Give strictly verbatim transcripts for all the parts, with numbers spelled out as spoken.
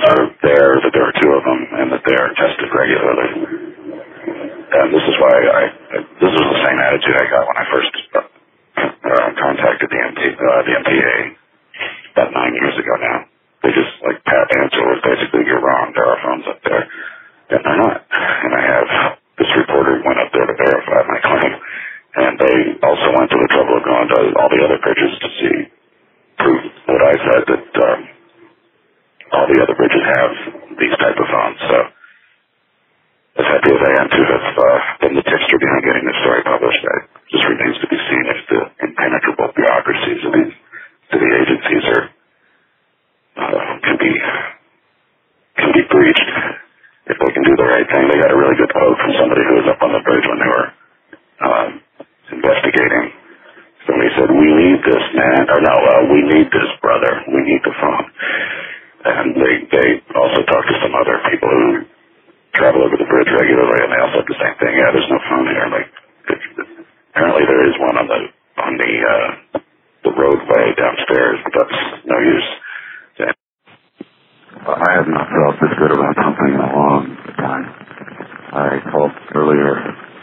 phones are there, that there are two of them, and that they are tested regularly. And this is why I, I this was the same attitude I got when I first uh, contacted the, M T, uh, the M T A about nine years ago now. They just, like, pat answer was basically, you're wrong, there are phones up there. And they're not. And I have, this reporter went up there to verify my claim, and they also went to the trouble of going to all the other bridges to see, prove what I said, that um, all the other bridges have these type of phones. So, as happy as I am to have uh, been the tipster behind getting this story published, it just remains to be seen if the impenetrable bureaucracies of these city agencies are, uh, can be, can be breached. If they can do the right thing. They got a really good quote from somebody who was up on the bridge when they were um, investigating. Somebody said, we need this, man. Or no, uh, we need this, brother. We need the phone. And they, they also talked to some other people who travel over the bridge regularly, and they all said the same thing. Yeah, there's no phone here. Like, it's, apparently there is one on the on the uh, the roadway downstairs, but that's no use. I have not felt this good about something in a long time. I called earlier,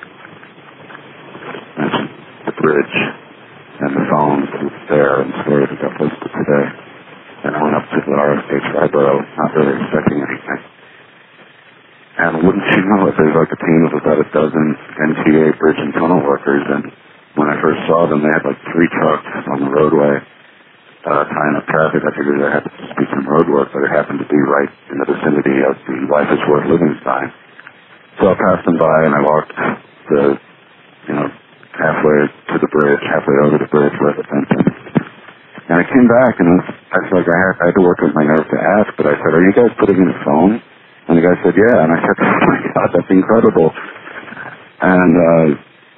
mentioned the bridge and the phone that was there and the story that got posted today. And I went up to the R S H Triborough, not really expecting anything. And wouldn't you know it, there's like a team of about a dozen M T A bridge and tunnel workers, and when I first saw them, they had like three trucks on the roadway. Uh, tying up traffic. I figured there had to be some road work, but it happened to be right in the vicinity of the Life is Worth Living sign. So I passed them by and I walked the, you know, halfway to the bridge, halfway over the bridge where the fence is. And I came back and I felt like I had, I had to work with my nerve to ask, but I said, are you guys putting in a phone? And the guy said, yeah. And I said, oh my God, that's incredible. And, uh,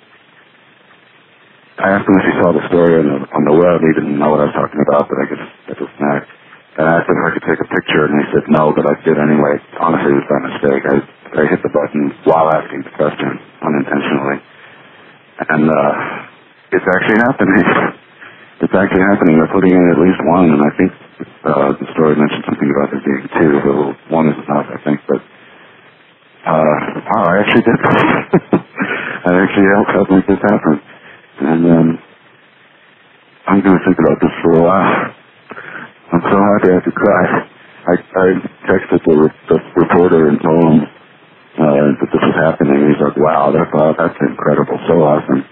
I asked him if he saw the story on the, on the web. He didn't know what I was talking about, but I guess that was snack. And I asked him if I could take a picture, and he said no, but I did anyway. Honestly, it was by mistake. I, I hit the button while asking the question, unintentionally. And uh, it's actually happening. It's actually happening. They're putting in at least one, and I think uh, the story mentioned something about there being two. So one is enough, I think. But uh, wow, I actually did. I actually helped, helped make this happen. And um, I'm going to think about this for a while. I'm so happy I could cry. I, I texted the, the reporter and told him uh, that this was happening. He's like, wow, that's, uh, that's incredible, so awesome.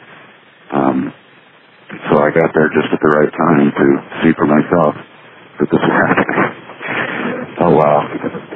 Um, so I got there just at the right time to see for myself that this was happening.